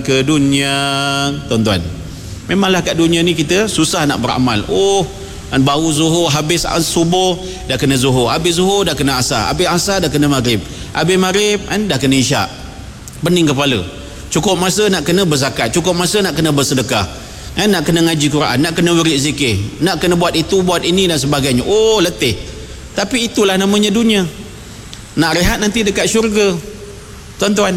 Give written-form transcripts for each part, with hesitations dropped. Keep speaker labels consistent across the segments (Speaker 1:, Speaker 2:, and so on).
Speaker 1: ke dunia. Tuan-tuan, memanglah kat dunia ni kita susah nak beramal. Dan baru zuhur, habis subuh dah kena zuhur, habis zuhur dah kena asar, habis asar dah kena maghrib, habis maghrib dah kena isyak. Pening kepala. Cukup masa nak kena berzakat, cukup masa nak kena bersedekah, nak kena ngaji Quran, nak kena wirid zikir, nak kena buat itu, buat ini dan sebagainya. Letih. Tapi itulah namanya dunia. Nak rehat nanti dekat syurga, tuan-tuan.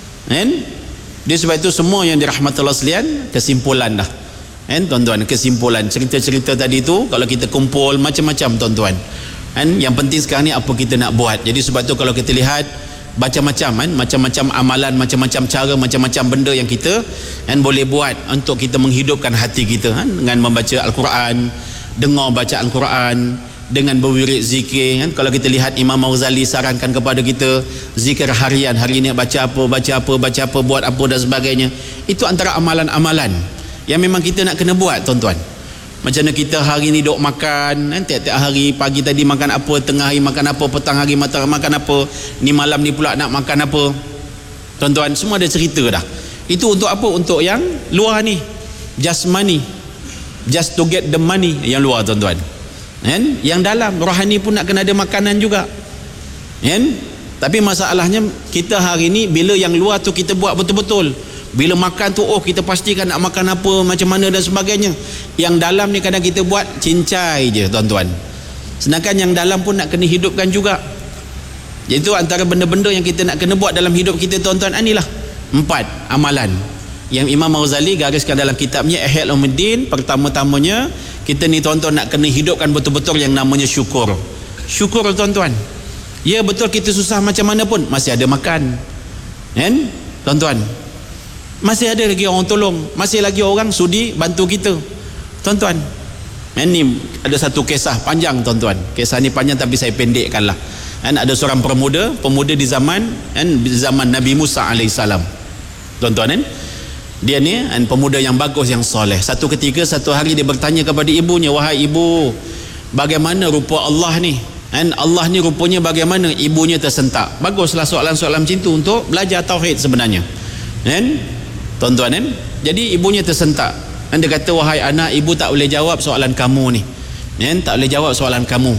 Speaker 1: Dia sebab itu semua yang dirahmati Allah sekalian, kesimpulan dah. Tuan-tuan, kesimpulan cerita-cerita tadi tu kalau kita kumpul macam-macam, tuan-tuan. Yang penting sekarang ni apa kita nak buat. Jadi sebab tu kalau kita lihat macam-macam macam-macam amalan, macam-macam cara, macam-macam benda yang kita boleh buat untuk kita menghidupkan hati kita, dengan membaca Al-Quran, dengar bacaan Quran, dengan berwirid zikir. Kalau kita lihat Imam Ghazali sarankan kepada kita zikir harian, hari ini baca apa, buat apa dan sebagainya. Itu antara amalan-amalan yang memang kita nak kena buat, tuan-tuan. Macam mana kita hari ni duk makan, tiap-tiap hari, pagi tadi makan apa, tengah hari makan apa, petang hari makan apa, ni malam ni pula nak makan apa, tuan-tuan. Semua ada cerita dah. Itu untuk apa? Untuk yang luar ni, just money, just to get the money, yang luar, tuan-tuan. Yang dalam rohani pun nak kena ada makanan juga. Tapi masalahnya kita hari ni bila yang luar tu kita buat betul-betul, bila makan tu kita pastikan nak makan apa, macam mana dan sebagainya. Yang dalam ni kadang kita buat cincai je, tuan-tuan. Sedangkan yang dalam pun nak kena hidupkan juga. Jadi itu antara benda-benda yang kita nak kena buat dalam hidup kita, tuan-tuan. Inilah 4 amalan yang Imam Ghazali gariskan dalam kitabnya Ihya Ulumuddin. Pertama-tamanya kita ni, tuan-tuan, nak kena hidupkan betul-betul yang namanya syukur. Syukur, tuan-tuan. Ya, betul kita susah macam mana pun masih ada makan, tuan-tuan. Masih ada lagi orang tolong, masih lagi orang sudi bantu kita, tuan-tuan. Ini ada satu kisah panjang, tuan-tuan. Kisah ni panjang tapi saya pendekkanlah. Ada seorang pemuda di zaman Nabi Musa alaihissalam, tuan-tuan. Dia ni pemuda yang bagus, yang soleh. Satu ketika, satu hari dia bertanya kepada ibunya, "Wahai ibu, bagaimana rupa Allah ni? Allah ni rupanya bagaimana?" Ibunya tersentak. Baguslah soalan-soalan macam tu untuk belajar tauhid sebenarnya, tuan-tuan. Jadi ibunya tersentak. Dia kata, "Wahai anak, ibu tak boleh jawab soalan kamu ni. Tak boleh jawab soalan kamu."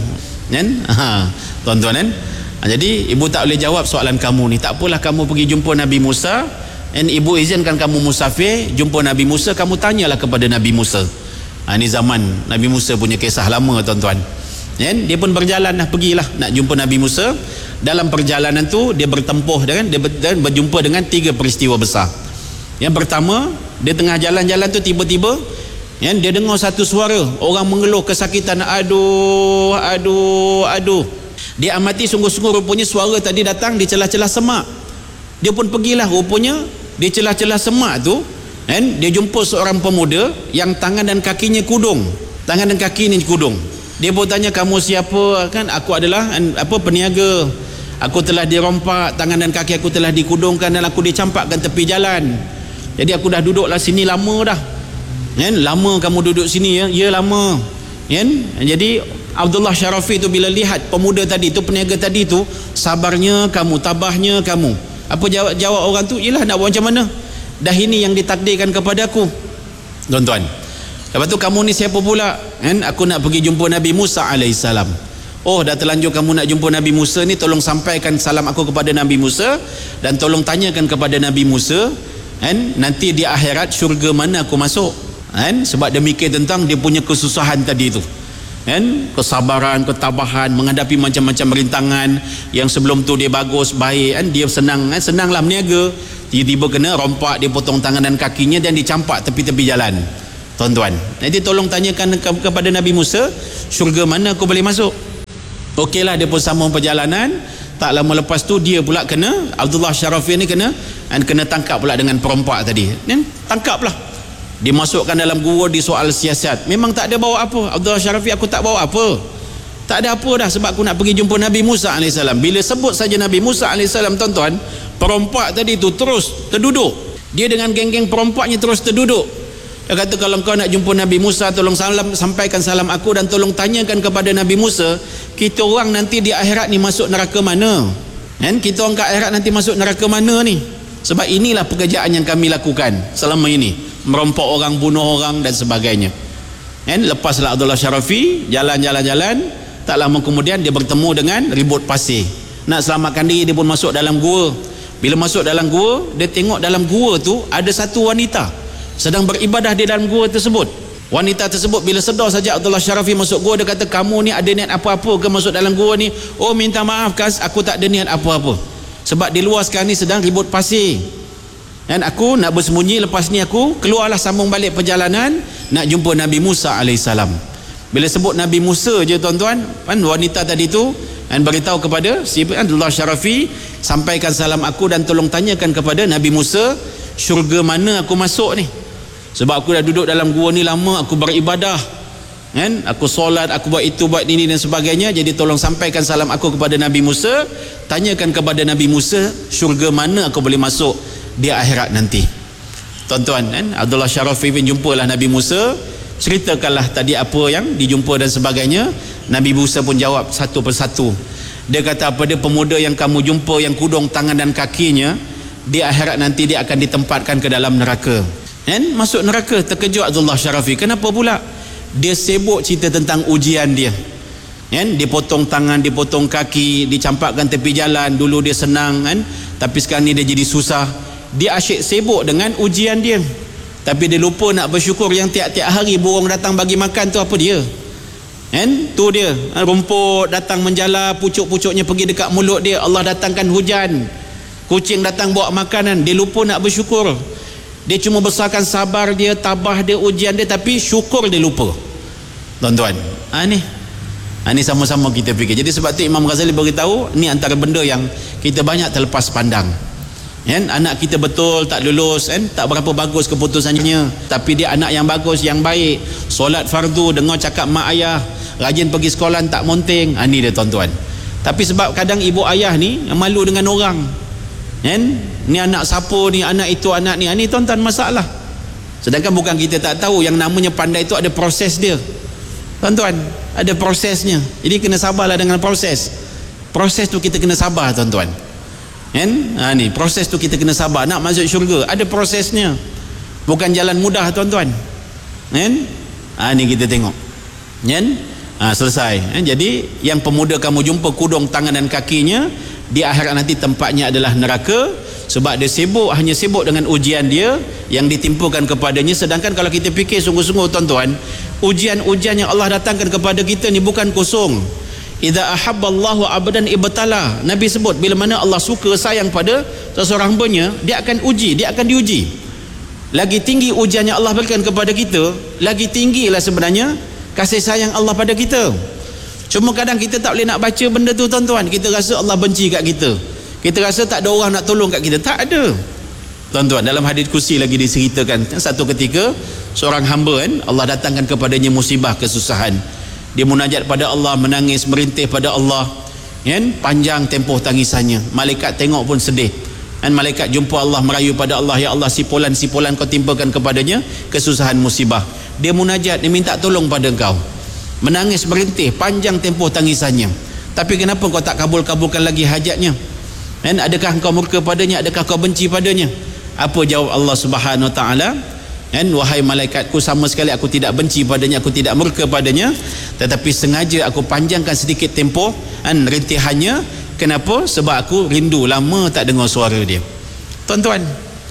Speaker 1: Tuan-tuan. Jadi ibu tak boleh jawab soalan kamu ni. Tak apalah, kamu pergi jumpa Nabi Musa. Ibu izinkan kamu musafir, jumpa Nabi Musa, kamu tanyalah kepada Nabi Musa. Ini zaman Nabi Musa punya kisah lama, tuan-tuan. Dia pun berjalan pergilah nak jumpa Nabi Musa. Dalam perjalanan tu dia bertempuh dia berjumpa dengan 3 peristiwa besar. Yang pertama, dia tengah jalan-jalan tu tiba-tiba dia dengar satu suara orang mengeluh kesakitan. Aduh. Dia amati sungguh-sungguh, rupanya suara tadi datang di celah-celah semak. Dia pun pergilah, rupanya di celah-celah semak tu dia jumpa seorang pemuda yang tangan dan kakinya kudung. Tangan dan kaki ni kudung. Dia pun tanya, "Kamu siapa?" "Aku adalah peniaga. Aku telah dirompak, tangan dan kaki aku telah dikudungkan dan aku dicampakkan tepi jalan. Jadi aku dah duduklah sini lama dah." "Lama kamu duduk sini?" "Ya, lama." Jadi Abdullah Syarafi tu bila lihat pemuda tadi tu, peniaga tadi tu, sabarnya kamu, tabahnya kamu. Apa jawab orang tu? "Yelah, nak buat macam mana? Dah ini yang ditakdirkan kepada aku." Tuan-tuan. Lepas tu, "Kamu ni siapa pula?" "Aku nak pergi jumpa Nabi Musa alaihissalam." "Oh, dah terlanjur kamu nak jumpa Nabi Musa ni, tolong sampaikan salam aku kepada Nabi Musa dan tolong tanyakan kepada Nabi Musa nanti di akhirat syurga mana aku masuk." Sebab dia mikir tentang dia punya kesusahan tadi tu, kesabaran, ketabahan menghadapi macam-macam rintangan. Yang sebelum tu dia bagus, baik, dia senanglah berniaga. Tiba-tiba kena rompak, dia potong tangan dan kakinya dan dicampak tepi-tepi jalan, tuan-tuan. Nanti tolong tanyakan kepada Nabi Musa, syurga mana aku boleh masuk. Okeylah, dia pun sambung perjalanan. Tak lama lepas tu dia pula kena, Abdullah Syarafi ni kena tangkap pula dengan perompak tadi. Tangkaplah, dimasukkan dalam gua, di soal siasat. Memang tak ada bawa apa. Abdullah Syarafi, "Aku tak bawa apa. Tak ada apa dah, sebab aku nak pergi jumpa Nabi Musa AS." Bila sebut saja Nabi Musa AS, tuan-tuan, perompak tadi tu terus terduduk. Dia dengan geng-geng perompaknya terus terduduk. Dia kata, "Kalau kau nak jumpa Nabi Musa, tolong sampaikan salam aku dan tolong tanyakan kepada Nabi Musa, kita orang nanti di akhirat ni masuk neraka mana? Kita orang kat akhirat nanti masuk neraka mana ni?" Sebab inilah pekerjaan yang kami lakukan selama ini, merompok orang, bunuh orang dan sebagainya. Kan, lepaslah Abdullah Syarafi jalan-jalan, tak lama kemudian dia bertemu dengan ribut pasir. Nak selamatkan diri, dia pun masuk dalam gua. Bila masuk dalam gua, dia tengok dalam gua tu ada satu wanita sedang beribadah di dalam gua tersebut. Wanita tersebut bila sedar saja Abdullah Syarafi masuk gua, dia kata, kamu ni ada niat apa-apa ke masuk dalam gua ni? Oh, minta maaf Kas, aku tak ada niat apa-apa. Sebab di luar sekarang ni sedang ribut pasir, dan aku nak bersembunyi. Lepas ni aku keluarlah, sambung balik perjalanan nak jumpa Nabi Musa alaihissalam. Bila sebut Nabi Musa je tuan-tuan, kan, wanita tadi tu dan beritahu kepada si Abdullah Syarafi, sampaikan salam aku dan tolong tanyakan kepada Nabi Musa, syurga mana aku masuk ni? Sebab aku dah duduk dalam gua ni lama, aku beribadah, kan, aku solat, aku buat itu, buat ini dan sebagainya. Jadi tolong sampaikan salam aku kepada Nabi Musa, tanyakan kepada Nabi Musa, syurga mana aku boleh masuk di akhirat nanti. Tuan-tuan, kan, Abdullah Syarafi pun jumpalah Nabi Musa, ceritakanlah tadi apa yang dijumpa dan sebagainya. Nabi Musa pun jawab satu persatu. Dia kata, pada pemuda yang kamu jumpa yang kudung tangan dan kakinya, di akhirat nanti dia akan ditempatkan ke dalam neraka. Kan, masuk neraka. Terkejut Abdullah Syarafi, kenapa pula? Dia sibuk cerita tentang ujian dia, kan, dipotong tangan, dipotong kaki, dicampakkan tepi jalan. Dulu dia senang, kan, tapi sekarang ni dia jadi susah. Dia asyik sibuk dengan ujian dia, tapi dia lupa nak bersyukur yang tiap-tiap hari burung datang bagi makan tu apa dia, kan, tu dia. Rumput datang menjala, pucuk-pucuknya pergi dekat mulut dia. Allah datangkan hujan, kucing datang bawa makanan. Dia lupa nak bersyukur. Dia cuma besarkan sabar dia, tabah dia, ujian dia, tapi syukur dia lupa. Tuan-tuan, ni sama-sama kita fikir. Jadi sebab tu Imam Ghazali beritahu, ni antara benda yang kita banyak terlepas pandang. Kan, anak kita betul tak lulus, kan, tak berapa bagus keputusannya, tapi dia anak yang bagus, yang baik, solat fardu, dengar cakap mak ayah, rajin pergi sekolah, tak monting. Ni dia tuan-tuan. Tapi sebab kadang ibu ayah ni malu dengan orang, kan, ni anak siapa ni, anak itu, anak ni, tuan-tuan masalah. Sedangkan bukan kita tak tahu, yang namanya pandai itu ada proses dia, tuan-tuan, ada prosesnya. Jadi kena sabarlah dengan proses. Proses tu kita kena sabar, tuan-tuan, kan. Ni proses tu kita kena sabar. Nak masuk syurga ada prosesnya, bukan jalan mudah, tuan-tuan, kan. Ni kita tengok, kan. Selesai, kan? Jadi yang pemuda kamu jumpa kudung tangan dan kakinya, di akhirat nanti tempatnya adalah neraka. Sebab dia sibuk, hanya sibuk dengan ujian dia yang ditimpakan kepadanya. Sedangkan kalau kita fikir sungguh-sungguh, tuan-tuan, ujian-ujian yang Allah datangkan kepada kita ni bukan kosong. Idza ahabballahu abdan ibtala. Nabi sebut, bila mana Allah suka sayang pada seseorang hamba-Nya, dia akan uji, dia akan diuji. Lagi tinggi ujian yang Allah berikan kepada kita, lagi tinggilah sebenarnya kasih sayang Allah pada kita. Cuma kadang kita tak boleh nak baca benda tu, tuan-tuan. Kita rasa Allah benci kat kita, kita rasa tak ada orang nak tolong kat kita. Tak ada, tuan-tuan. Dalam hadis kursi lagi diceritakan, satu ketika seorang hamba, kan, Allah datangkan kepadanya musibah, kesusahan. Dia munajat pada Allah, menangis, merintih pada Allah, kan, panjang tempoh tangisannya. Malaikat tengok pun sedih, kan. Malaikat jumpa Allah, merayu pada Allah, ya Allah, sipulan-sipulan kau timpakan kepadanya kesusahan musibah. Dia munajat, dia minta tolong pada engkau, menangis, merintih, panjang tempoh tangisannya. Tapi kenapa kau tak kabulkan lagi hajatnya, kan? Adakah engkau murka padanya? Adakah kau benci padanya? Apa jawab Allah Subhanahu Wa Taala? Kan, wahai malaikatku, sama sekali aku tidak benci padanya, aku tidak murka padanya, tetapi sengaja aku panjangkan sedikit tempoh, kan, rintihannya. Kenapa? Sebab aku rindu, lama tak dengar suara dia. Tuan-tuan,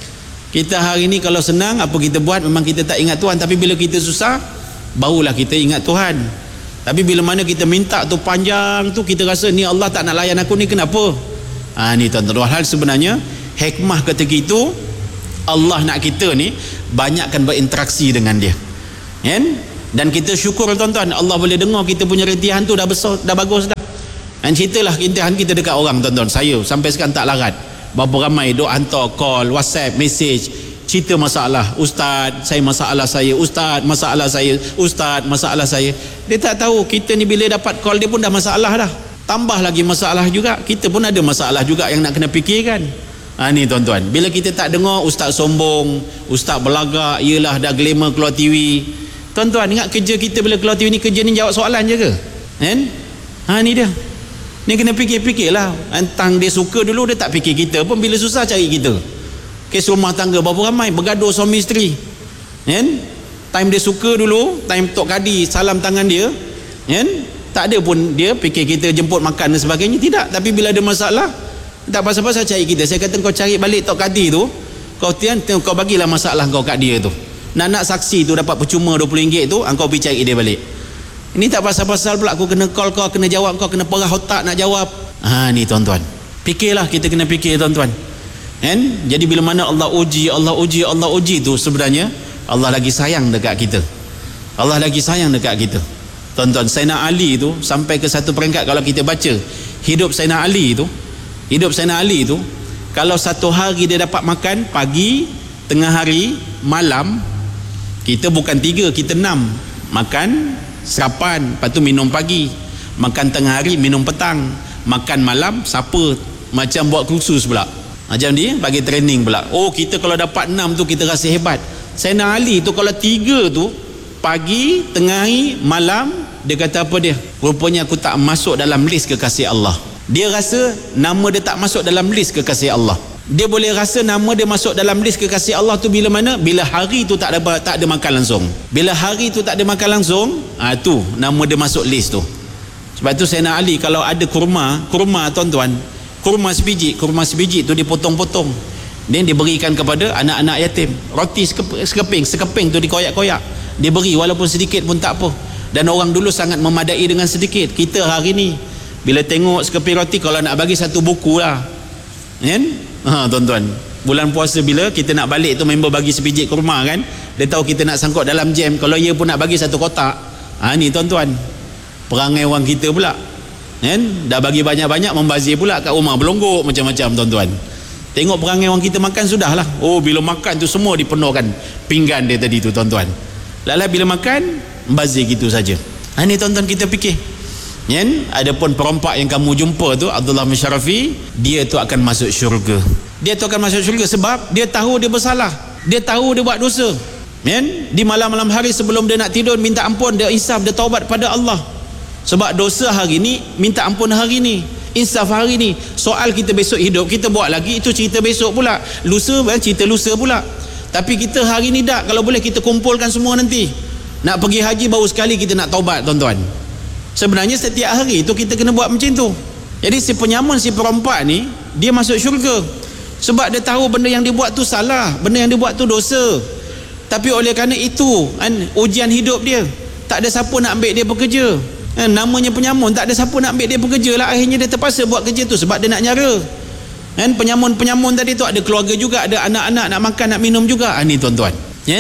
Speaker 1: kita hari ni kalau senang apa kita buat, memang kita tak ingat Tuhan. Tapi bila kita susah, barulah kita ingat Tuhan. Tapi bila mana kita minta tu panjang tu, kita rasa ni Allah tak nak layan aku ni, kenapa? Ni tuan-tuan, hal sebenarnya hikmah ketika itu Allah nak kita ni banyakkan berinteraksi dengan dia, kan? Dan kita syukur, tuan-tuan, Allah boleh dengar kita punya rintihan tu, dah besar, dah bagus dah. Dan ceritalah rintihan kita dekat orang, tuan-tuan. Saya sampai sekarang tak larat berapa ramai duk hantar call, WhatsApp, message, cerita masalah. Ustaz, saya masalah saya. Ustaz, masalah saya. Ustaz, masalah saya. Dia tak tahu kita ni bila dapat call dia pun dah masalah dah. Tambah lagi masalah juga. Kita pun ada masalah juga yang nak kena fikirkan. Ni tuan-tuan, bila kita tak dengar ustaz sombong, ustaz belagak, yelah dah glamour keluar TV. Tuan-tuan, ingat kerja kita bila keluar TV ni, kerja ni jawab soalan je ke? Kan? Ni dia. Ni kena fikir-fikirlah. Tentang dia suka dulu, dia tak fikir kita pun, bila susah cari kita. Kes rumah tangga berapa ramai bergaduh suami isteri, kan? Time dia suka dulu, time Tok Kadi salam tangan dia, kan? Tak ada pun dia fikir kita jemput makan dan sebagainya, tidak. Tapi bila ada masalah, tak pasal-pasal cari kita. Saya kata kau cari balik Tok Kadi tu, kau bagilah masalah kau kat dia tu. Nak saksi tu dapat percuma RM20 tu, kau pergi cari dia balik. Ini tak pasal-pasal pula aku kena call kau, kena jawab kau, kena perah otak nak jawab. Ni tuan-tuan, fikirlah, kita kena fikir tuan-tuan, kan? Jadi bila mana Allah uji tu, sebenarnya Allah lagi sayang dekat kita. Allah lagi sayang dekat kita. Tuan-tuan, Sayyidina Ali tu sampai ke satu peringkat, kalau kita baca hidup Sayyidina Ali tu, kalau satu hari dia dapat makan pagi, tengah hari, malam, kita bukan 3, kita 6. Makan sarapan, lepas tu minum pagi, makan tengah hari, minum petang, makan malam, sapa. Macam buat kursus pula, macam dia bagi training pula. Kita kalau dapat 6 tu kita rasa hebat. Sayyidina Ali tu kalau 3 tu, pagi, tengah hari, malam, dia kata apa dia? Rupanya aku tak masuk dalam list kekasih Allah. Dia rasa nama dia tak masuk dalam list kekasih Allah. Dia boleh rasa nama dia masuk dalam list kekasih Allah tu bila mana? Bila hari tu tak ada makan langsung. Bila hari tu tak ada makan langsung, tu nama dia masuk list tu. Sebab tu Sayyidina Ali kalau ada kurma tuan-tuan, kurma sebiji tu dipotong-potong, dan diberikan kepada anak-anak yatim. Roti sekeping tu dikoyak-koyak, dia beri walaupun sedikit pun tak apa. Dan orang dulu sangat memadai dengan sedikit. Kita hari ni bila tengok sekeping roti, kalau nak bagi satu buku lah, kan? Tuan-tuan, bulan puasa bila kita nak balik tu, member bagi sebiji kurma, kan? Dia tahu kita nak sangkut dalam jam, kalau ia pun nak bagi satu kotak. Ni tuan-tuan, perangai orang kita pula, kan? Dah bagi banyak-banyak, membazir pula kat rumah, berlonggok macam-macam tuan-tuan. Tengok perangai orang kita makan, sudahlah. Bila makan tu semua dipenuhkan pinggan dia tadi tu tuan-tuan. Lala bila makan, membazir gitu saja. Ni tuan-tuan, kita fikir, kan? Adapun perompak yang kamu jumpa tu, Abdullah bin Syarafi, dia tu akan masuk syurga. Dia tu akan masuk syurga sebab dia tahu dia bersalah, dia tahu dia buat dosa, kan? Di malam-malam hari sebelum dia nak tidur, minta ampun, dia insaf, dia taubat pada Allah. Sebab dosa hari ni, minta ampun hari ni, insaf hari ni. Soal kita besok hidup, kita buat lagi, itu cerita besok pula. Lusa, cerita lusa pula. Tapi kita hari ni dah, kalau boleh kita kumpulkan semua nanti. Nak pergi haji baru sekali kita nak taubat tuan-tuan. Sebenarnya setiap hari tu kita kena buat macam tu. Jadi si penyamun, si perompak ni, dia masuk syurga sebab dia tahu benda yang dia buat tu salah, benda yang dia buat tu dosa. Tapi oleh kerana itu, ujian hidup dia, tak ada siapa nak ambil dia bekerja. Namanya penyamun, tak ada siapa nak ambil dia bekerja lah. Akhirnya dia terpaksa buat kerja tu sebab dia nak nyara. Penyamun tadi tu ada keluarga juga, ada anak-anak nak makan, nak minum juga. Ni tuan-tuan,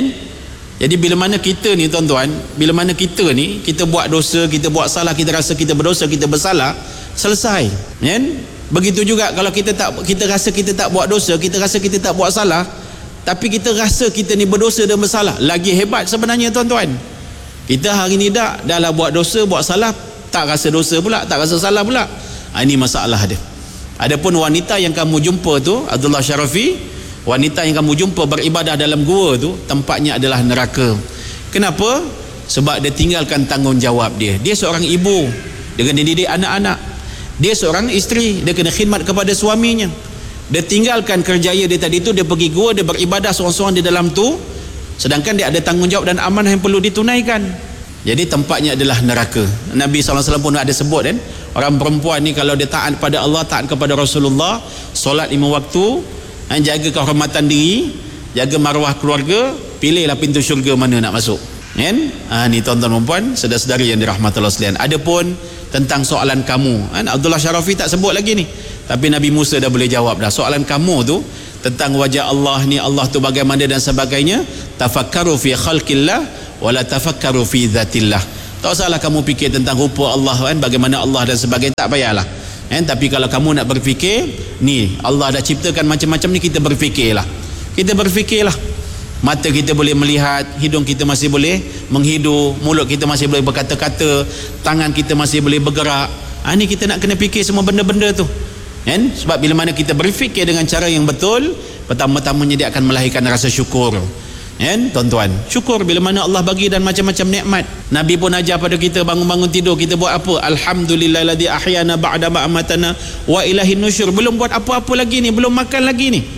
Speaker 1: jadi bila mana kita ni tuan-tuan, bila mana kita ni, kita buat dosa, kita buat salah, kita rasa kita berdosa, kita bersalah, selesai, kan? Begitu juga kalau kita rasa kita tak buat dosa, kita rasa kita tak buat salah, tapi kita rasa kita ni berdosa dan bersalah, lagi hebat sebenarnya tuan-tuan. Kita hari ni dah lah buat dosa, buat salah, tak rasa dosa pula, tak rasa salah pula. Ini masalah dia. Adapun wanita yang kamu jumpa tu, Abdullah Syarafi, wanita yang kamu jumpa beribadah dalam gua tu, tempatnya adalah neraka. Kenapa? Sebab dia tinggalkan tanggungjawab dia. Dia seorang ibu, dia kena didik anak-anak. Dia seorang isteri, dia kena khidmat kepada suaminya. Dia tinggalkan kerjaya dia tadi tu, dia pergi gua, dia beribadah seorang-seorang di dalam tu, sedangkan dia ada tanggungjawab dan amanah yang perlu ditunaikan. Jadi tempatnya adalah neraka. Nabi SAW pun ada sebut, kan, orang perempuan ni kalau dia taat pada Allah, taat kepada Rasulullah, solat 5 waktu, jaga kehormatan diri, jaga maruah keluarga, pilihlah pintu syurga mana nak masuk, kan? Ni tuan-tuan dan puan, saudara-saudari yang dirahmati Allah sekalian. Adapun tentang soalan kamu, kan, Abdullah Syarafi tak sebut lagi ni, tapi Nabi Musa dah boleh jawab dah. Soalan kamu tu tentang wajah Allah ni, Allah tu bagaimana dan sebagainya, tafakkaru fi khalqillah wala tafakkaru fi dzatillah. Tak usahlah kamu fikir tentang rupa Allah, kan, bagaimana Allah dan sebagainya, tak payahlah. Tapi kalau kamu nak berfikir, ni Allah dah ciptakan macam-macam ni, kita berfikirlah. Kita berfikirlah. Mata kita boleh melihat, hidung kita masih boleh menghidu, mulut kita masih boleh berkata-kata, tangan kita masih boleh bergerak. Ni kita nak kena fikir semua benda-benda tu, kan? Sebab bila mana kita berfikir dengan cara yang betul, pertama-tamanya dia akan melahirkan rasa syukur, kan, tuan-tuan? Syukur bila mana Allah bagi dan macam-macam nikmat. Nabi pun ajar pada kita, bangun-bangun tidur kita buat apa? Alhamdulillahilladzi ahyana ba'da ma amatana wa ilaihin nusyur. Belum buat apa-apa lagi ni, belum makan lagi ni,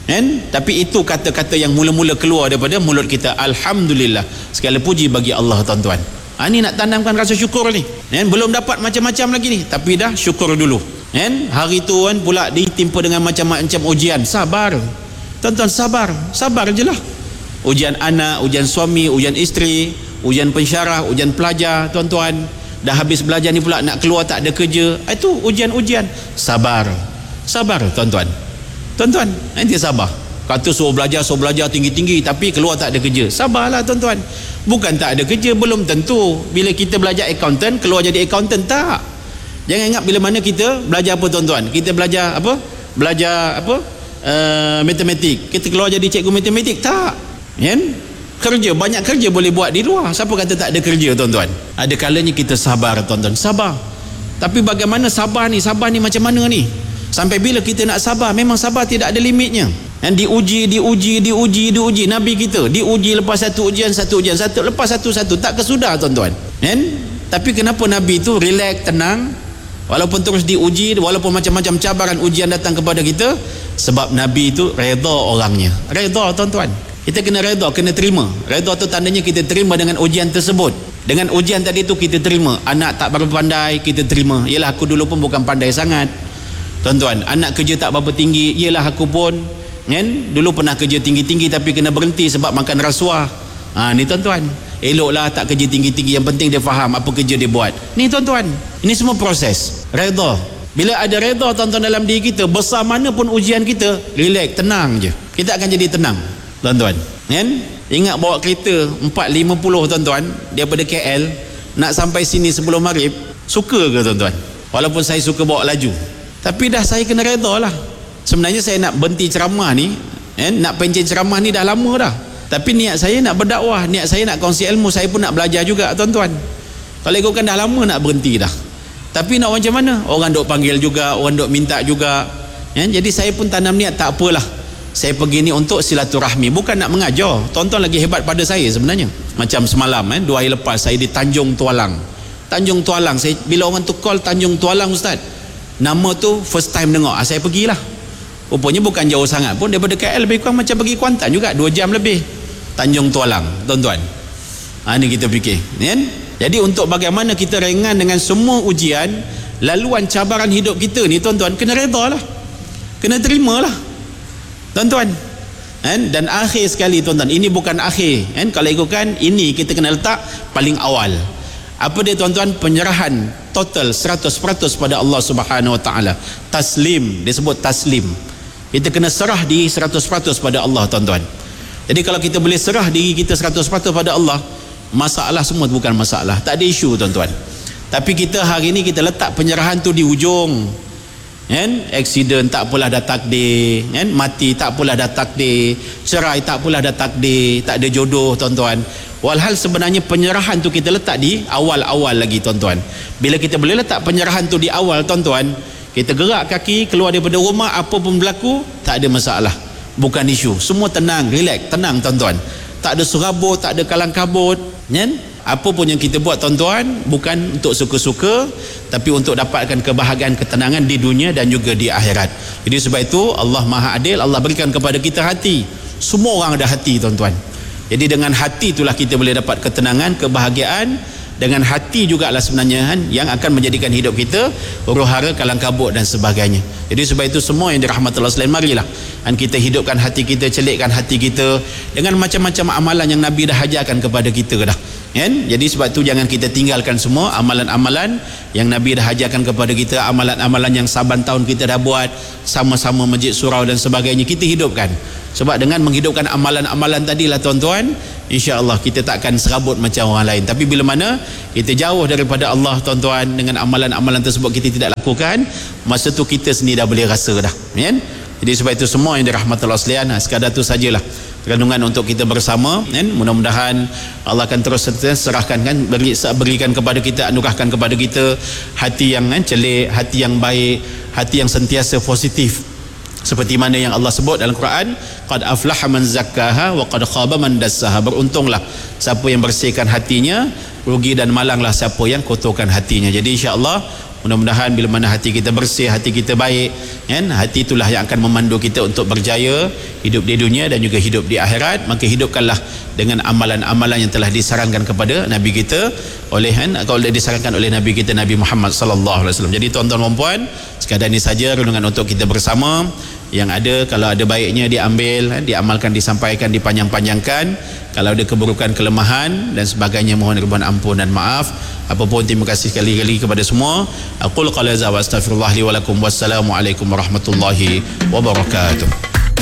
Speaker 1: Kan? Tapi itu kata-kata yang mula-mula keluar daripada mulut kita. Alhamdulillah, segala puji bagi Allah, tuan-tuan. Ini nak tanamkan rasa syukur ni. Kan? Belum dapat macam-macam lagi ni, tapi dah syukur dulu. Kan? Hari tu kan pula ditimpa dengan macam-macam ujian. Sabar, tuan-tuan, sabar je lah. Ujian anak, ujian suami, ujian isteri, ujian pensyarah, ujian pelajar, tuan-tuan. Dah habis belajar ni pula nak keluar tak ada kerja. Itu ujian-ujian. Sabar, tuan-tuan. Tuan-tuan, nanti sabar. Kata suruh belajar tinggi-tinggi, tapi keluar tak ada kerja. Sabarlah, tuan-tuan. Bukan tak ada kerja, belum tentu bila kita belajar accountant keluar jadi accountant, tak. Jangan ingat bila mana kita belajar apa, tuan-tuan. Kita belajar apa? Matematik. Kita keluar jadi cikgu matematik, tak. Kan? Kerja, banyak kerja boleh buat di luar. Siapa kata tak ada kerja, tuan-tuan? Ada kalanya kita sabar, tuan-tuan. Sabar. Tapi bagaimana sabar ni? Sabar ni macam mana ni? Sampai bila kita nak sabar? Memang sabar tidak ada limitnya. Dan diuji. Nabi kita diuji lepas satu ujian, satu lepas satu, tak kesudah, tuan-tuan. Kan? Tapi kenapa Nabi tu relax, tenang, walaupun terus diuji, walaupun macam-macam cabaran ujian datang kepada kita? Sebab Nabi itu redha orangnya. Redha, tuan-tuan. Kita kena redha, kena terima. Redha tu tandanya kita terima dengan ujian tersebut. Dengan ujian tadi tu kita terima. Anak tak berapa pandai, kita terima. Yelah, aku dulu pun bukan pandai sangat, tuan-tuan. Anak kerja tak berapa tinggi, yelah aku pun kan dulu pernah kerja tinggi-tinggi tapi kena berhenti sebab makan rasuah. Ni tuan-tuan, eloklah tak kerja tinggi-tinggi, yang penting dia faham apa kerja dia buat. Ni tuan-tuan, ini semua proses redha. Bila ada redha, tuan-tuan, dalam diri kita, besar mana pun ujian kita, relax, tenang je, kita akan jadi tenang, tuan-tuan. Kan? Ingat bawa kereta 4.50, tuan-tuan, daripada KL nak sampai sini sebelum maghrib, suka ke, tuan-tuan? Walaupun saya suka bawa laju, tapi dah saya kena redha lah. Sebenarnya saya nak berhenti ceramah ni, nak pencen ceramah ni dah lama dah. Tapi niat saya nak berdakwah, niat saya nak kongsi ilmu, saya pun nak belajar juga, tuan-tuan. Kalau ikutkan dah lama nak berhenti dah. Tapi nak macam mana? Orang duk panggil juga, orang duk minta juga. Jadi saya pun tanam niat, tak apalah. Saya pergi ni untuk silaturahmi, bukan nak mengajar. Tuan-tuan lagi hebat pada saya sebenarnya. Macam semalam, 2 hari lepas saya di Tanjung Tualang. Tanjung Tualang, saya, bila orang tu call Tanjung Tualang, Ustaz, nama tu first time dengar, saya pergilah. Rupanya bukan jauh sangat pun, daripada KL lebih kurang macam pergi Kuantan juga, 2 jam lebih. Tanjung Tualang, tuan-tuan. Ini kita fikir, kan? Jadi untuk bagaimana kita ringan dengan semua ujian, laluan cabaran hidup kita ni, tuan-tuan, kena redha lah, kena terima lah, tuan-tuan. Dan akhir sekali, tuan-tuan, ini bukan akhir, kalau ikutkan ini kita kena letak paling awal. Apa dia, tuan-tuan? Penyerahan total 100% pada Allah Subhanahu Wa Taala. Taslim, disebut taslim. Kita kena serah diri 100% pada Allah, tuan-tuan. Jadi kalau kita boleh serah diri kita 100% pada Allah, masalah semua bukan masalah, tak ada isu, tuan-tuan. Tapi kita hari ni kita letak penyerahan tu di ujung. Aksiden tak apalah, dah takdir. Mati tak apalah, dah takdir. Cerai tak apalah, dah takdir. Tak ada jodoh, tuan-tuan. Walhal sebenarnya penyerahan tu kita letak di awal-awal lagi, tuan-tuan. Bila kita boleh letak penyerahan tu di awal, tuan-tuan, kita gerak kaki keluar daripada rumah, apa pun berlaku, tak ada masalah, bukan isu, semua tenang, relax, tenang, tuan-tuan. Tak ada serabut, tak ada kalang kabut. Apa pun yang kita buat, tuan-tuan, bukan untuk suka-suka, tapi untuk dapatkan kebahagiaan, ketenangan di dunia dan juga di akhirat. Jadi sebab itu Allah Maha Adil, Allah berikan kepada kita hati. Semua orang ada hati, tuan-tuan. Jadi dengan hati itulah kita boleh dapat ketenangan, kebahagiaan. Dengan hati jugalah sebenarnya yang akan menjadikan hidup kita huru-hara, kalang kabut dan sebagainya. Jadi sebab itu semua yang dirahmati Allah sekalian, marilah kita hidupkan hati kita, celikkan hati kita dengan macam-macam amalan yang Nabi dah ajarkan kepada kita dah. Jadi sebab itu jangan kita tinggalkan semua amalan-amalan yang Nabi dah ajarkan kepada kita, amalan-amalan yang saban tahun kita dah buat sama-sama Masjid Surau dan sebagainya, kita hidupkan. Sebab dengan menghidupkan amalan-amalan tadilah, tuan-tuan, insya-Allah kita takkan serabut macam orang lain. Tapi bila mana kita jauh daripada Allah, tuan-tuan, dengan amalan-amalan tersebut kita tidak lakukan, masa tu kita sendiri dah boleh rasa dah. Jadi sebab itu semua yang dirahmati Allah sekalian, sekadar tu sajalah renungan untuk kita bersama. Mudah-mudahan Allah akan terus serahkan, berikan kepada kita, anugerahkan kepada kita hati yang celik, hati yang baik, hati yang sentiasa positif. Seperti mana yang Allah sebut dalam Quran, qad aflaha man zakkaha wa qad khaba man dassaha. Beruntunglah siapa yang bersihkan hatinya, rugi dan malanglah siapa yang kotorkan hatinya. Jadi insya-Allah Mudah-mudahan bila mana hati kita bersih, hati kita baik, kan, hati itulah yang akan memandu kita untuk berjaya hidup di dunia dan juga hidup di akhirat. Maka hidupkanlah dengan amalan-amalan yang telah disarankan kepada Nabi kita oleh, kan, kalau disarankan oleh Nabi kita Nabi Muhammad sallallahu alaihi wasallam. Jadi tuan-tuan dan puan, sekadar ini saja renungan untuk kita bersama. Yang ada, kalau ada baiknya diambil, diamalkan, disampaikan, dipanjang-panjangkan. Kalau ada keburukan, kelemahan dan sebagainya, mohon ribuan ampun dan maaf. Apapun, terima kasih sekali-kali kepada semua. Aqul qala za wa astaghfirullah li wa lakum. Wassalamualaikum warahmatullahi wabarakatuh.